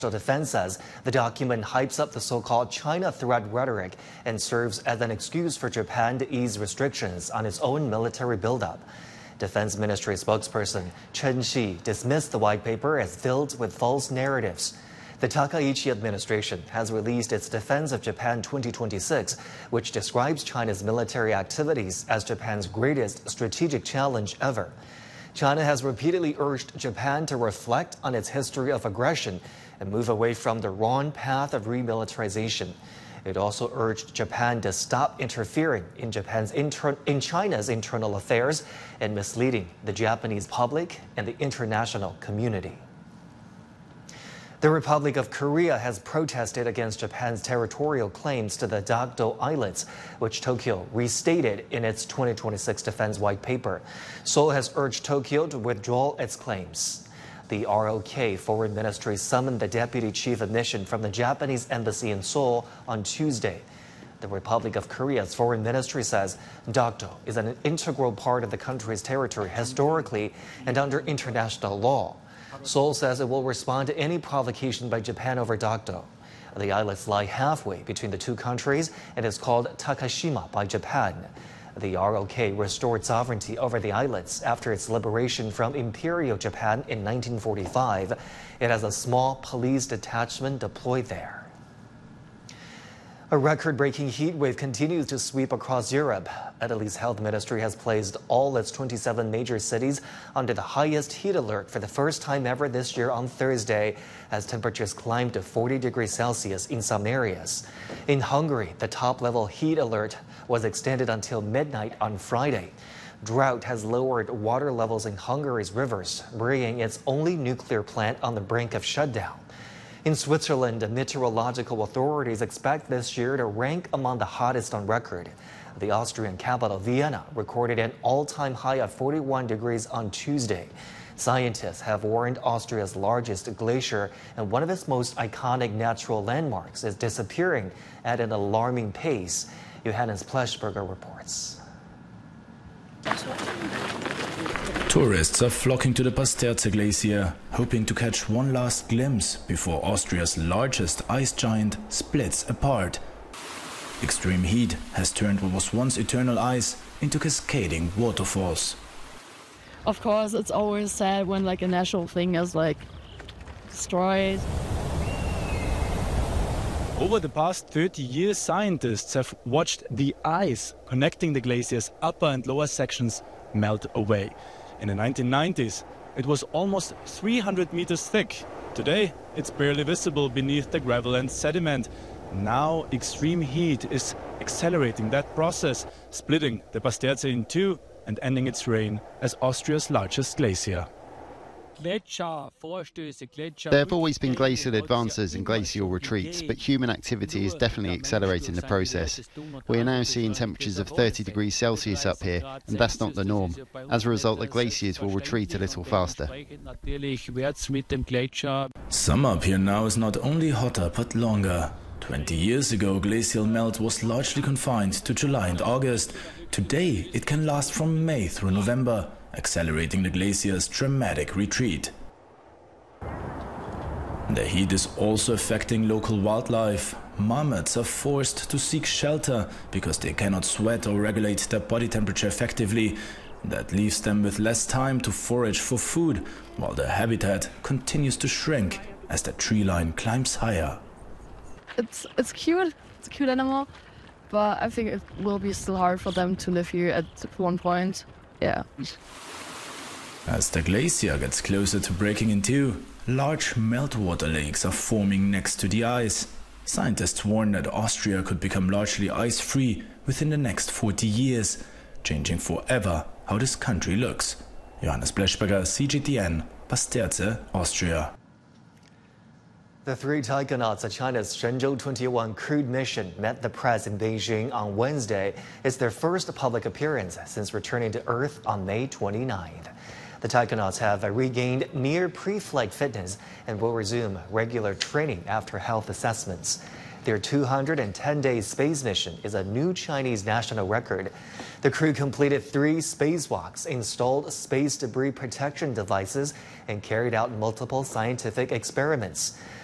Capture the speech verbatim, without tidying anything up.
Defense says the document hypes up the so-called China threat rhetoric and serves as an excuse for Japan to ease restrictions on its own military buildup. Defense Ministry spokesperson Chen Xi dismissed the white paper as filled with false narratives. The Takaichi administration has released its Defense of Japan twenty twenty-six, which describes China's military activities as Japan's greatest strategic challenge ever. China has repeatedly urged Japan to reflect on its history of aggression and move away from the wrong path of remilitarization. It also urged Japan to stop interfering in Japan's inter- in China's internal affairs and misleading the Japanese public and the international community. The Republic of Korea has protested against Japan's territorial claims to the Dokdo Islets, which Tokyo restated in its twenty twenty-six Defense White Paper. Seoul has urged Tokyo to withdraw its claims. The R O K Foreign Ministry summoned the deputy chief of mission from the Japanese embassy in Seoul on Tuesday. The Republic of Korea's foreign ministry says Dokdo is an integral part of the country's territory historically and under international law. Seoul says it will respond to any provocation by Japan over Dokdo. The islets lie halfway between the two countries and is called Takashima by Japan. The R O K restored sovereignty over the islets after its liberation from Imperial Japan in nineteen forty-five. It has a small police detachment deployed there. A record-breaking heat wave continues to sweep across Europe. Italy's health ministry has placed all its twenty-seven major cities under the highest heat alert for the first time ever this year on Thursday, as temperatures climbed to forty degrees Celsius in some areas. In Hungary, the top-level heat alert was extended until midnight on Friday. Drought has lowered water levels in Hungary's rivers, bringing its only nuclear plant on the brink of shutdown. In Switzerland, the meteorological authorities expect this year to rank among the hottest on record. The Austrian capital, Vienna, recorded an all-time high of forty-one degrees on Tuesday. Scientists have warned Austria's largest glacier and one of its most iconic natural landmarks is disappearing at an alarming pace. Johannes Pleschberger reports. Tourists are flocking to the Pasterze Glacier, hoping to catch one last glimpse before Austria's largest ice giant splits apart. Extreme heat has turned what was once eternal ice into cascading waterfalls. Of course, it's always sad when like a national thing is like destroyed. Over the past thirty years, scientists have watched the ice connecting the glacier's upper and lower sections melt away. In the nineteen nineties, it was almost three hundred meters thick. Today, it's barely visible beneath the gravel and sediment. Now, extreme heat is accelerating that process, splitting the Pasterze in two and ending its reign as Austria's largest glacier. There have always been glacial advances and glacial retreats, but human activity is definitely accelerating the process. We are now seeing temperatures of thirty degrees Celsius up here, and that's not the norm. As a result, the glaciers will retreat a little faster. Summer up here now is not only hotter but longer. twenty years ago, glacial melt was largely confined to July and August. Today, it can last from May through November, accelerating the glacier's dramatic retreat. The heat is also affecting local wildlife. Marmots are forced to seek shelter because they cannot sweat or regulate their body temperature effectively. That leaves them with less time to forage for food, while their habitat continues to shrink as the tree line climbs higher. It's it's cute. It's a cute animal, but I think it will be still hard for them to live here at one point. Yeah. As the glacier gets closer to breaking in two, large meltwater lakes are forming next to the ice. Scientists warn that Austria could become largely ice-free within the next forty years, changing forever how this country looks. Johannes Pleschberger, C G T N, Pasterze, Austria. The three taikonauts of China's Shenzhou twenty-one crewed mission met the press in Beijing on Wednesday. It's their first public appearance since returning to Earth on May twenty-ninth. The taikonauts have regained near pre-flight fitness and will resume regular training after health assessments. Their two hundred ten day space mission is a new Chinese national record. The crew completed three spacewalks, installed space debris protection devices, and carried out multiple scientific experiments.